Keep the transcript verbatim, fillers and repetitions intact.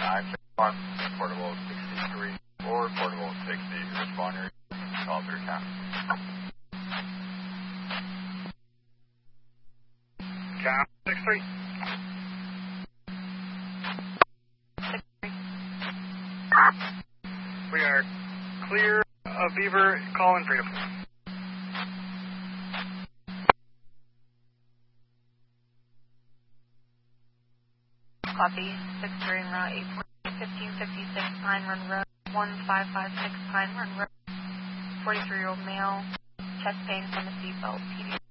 nine six one, portable sixty-three, or portable sixty, responder, call through town. Town six three. We are clear of Beaver, call in freedom. Copy, six three en route eight four fifteen fifty-six Pine Run Road, one five five six Pine Run Road, forty-three-year-old male, chest pain from a seatbelt, P D.